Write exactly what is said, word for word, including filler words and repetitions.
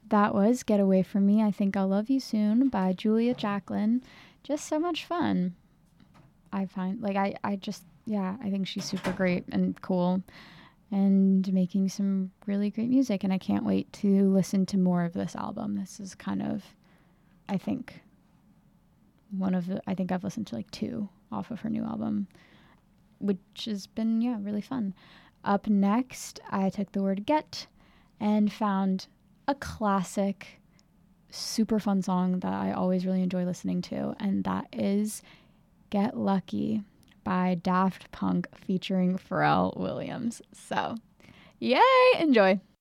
that was Get Away From Me, I Think I'll Love You Soon by Julia Jacklin. Just so much fun. I find, like, I, I just, yeah, I think she's super great and cool and making some really great music. And I can't wait to listen to more of this album. This is kind of, I think, one of the, I think I've listened to like two off of her new album, which has been, yeah, really fun. Up next, I took the word get and found a classic, super fun song that I always really enjoy listening to, and that is Get Lucky by Daft Punk featuring Pharrell Williams. So, yay, enjoy.